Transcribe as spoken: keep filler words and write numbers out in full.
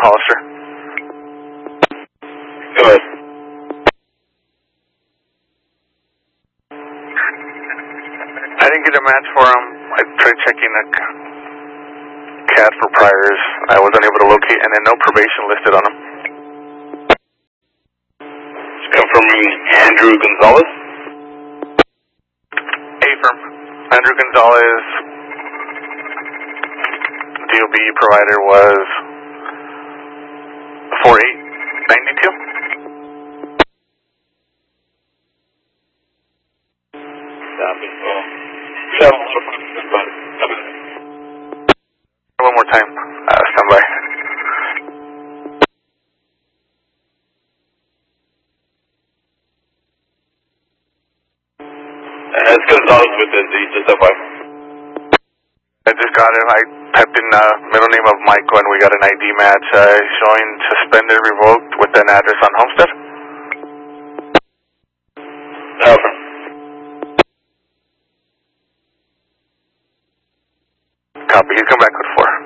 Hollister. Go ahead. I didn't get a match for him. I tried checking a C A D for priors. I was unable to locate, and then no probation listed on him. Confirming Andrew Gonzalez. Affirm. Andrew Gonzalez, D O B provider was four eight ninety-two. One more time. Uh, stand by. Uh, it's Gonzalez with the Z, just F Y I. I just got it. I typed in uh, middle name of Michael, and we got an I D match uh, showing suspended, revoked with an address on Homestead. Over. Copy. He's come back with four.